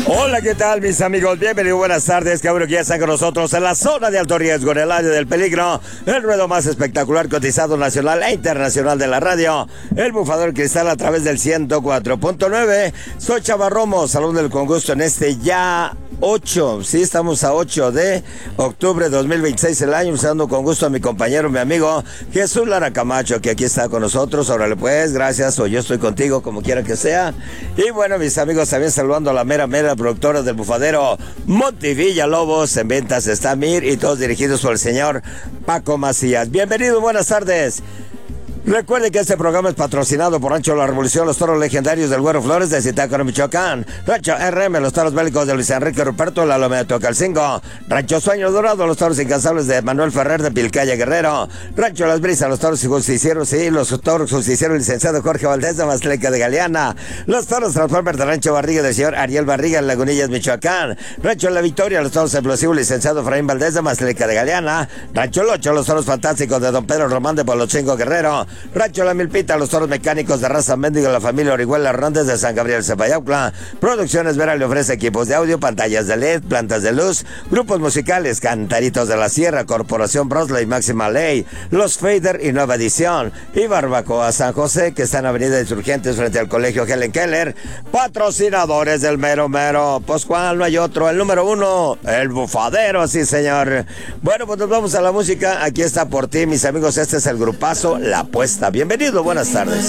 Hola, ¿qué tal, mis amigos? Bienvenidos, buenas tardes. Qué bueno que ya están con nosotros en la zona de alto riesgo, en el área del peligro. El ruedo más espectacular, cotizado nacional e internacional de la radio. El bufador cristal a través del 104.9. Soy Chava Romo, salúdenlo con gusto en este ya 8, sí, estamos a 8 de octubre de 2026 el año, usando con gusto a mi compañero, mi amigo Jesús Lara Camacho, que aquí está con nosotros. Órale pues, gracias, o yo estoy contigo, como quiera que sea. Y bueno, mis amigos, también saludando a la mera productora del bufadero, Monty Villalobos. En ventas está Mir, y todos dirigidos por el señor Paco Macías. Bienvenido, buenas tardes. Recuerde que este programa es patrocinado por Rancho La Revolución, los toros legendarios del Güero Flores de Zitácuaro, Michoacán. Rancho RM, los toros bélicos de Luis Enrique Ruperto, la Lomeda de Tocalcingo. Rancho Sueño Dorado, los toros incansables de Manuel Ferrer de Pilcaya Guerrero. Rancho Las Brisas, los toros justicieros, sí, los toros justicieros, licenciado Jorge Valdés de Mazleca de Galeana. Los toros Transformers de Rancho Barriga del señor Ariel Barriga en Lagunillas, Michoacán. Rancho La Victoria, los toros explosivos, licenciado Efraín Valdés de Mazleca de Galeana. Rancho Locho, los toros fantásticos de don Pedro Román de Polochingo Guerrero. Rancho La Milpita, los toros mecánicos de raza Mendigo, la familia Orihuela Hernández de San Gabriel Cepayaucla. Producciones Vera le ofrece equipos de audio, pantallas de LED, plantas de luz, grupos musicales, Cantaritos de la Sierra, Corporación Brosley, Máxima Ley, Los Fader y Nueva Edición, y Barbacoa San José, que está en Avenida Insurgentes frente al Colegio Helen Keller. Patrocinadores del mero mero, pues cuál, no hay otro, el número uno, el bufadero, sí señor. Bueno, pues nos vamos a la música. Aquí está por ti, mis amigos, este es el grupazo La Apuesta. Bienvenido, buenas tardes.